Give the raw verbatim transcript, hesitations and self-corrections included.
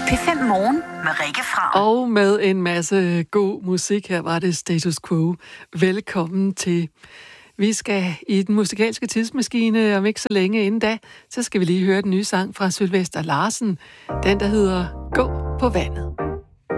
P fem Morgen med Rikke Fra. Og med en masse god musik. Her var det Status Quo. Velkommen til. Vi skal i den musikalske tidsmaskine om ikke så længe inden da, så skal vi lige høre den nye sang fra Sylvester Larsen. Den, der hedder Gå på vandet.